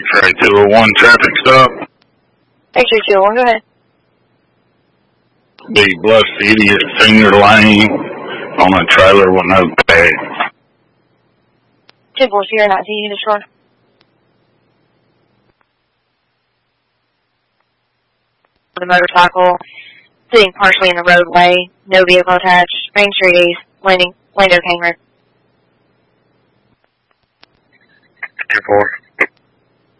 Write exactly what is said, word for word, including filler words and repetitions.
X-ray two oh one traffic stop. X-ray two oh one, go ahead. The Bluff City at Senior Lane on a trailer with no tag. ten four Sierra nineteen, unit shore. The motorcycle sitting partially in the roadway, no vehicle attached, Main Street East, landing, Lando King Road. ten four.